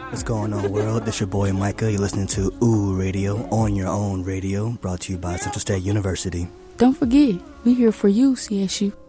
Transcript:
What's going on, world? This your boy Micah. You're listening to Ooh Radio on your own radio, brought to you by Central State University. Don't forget, we're here for you, CSU.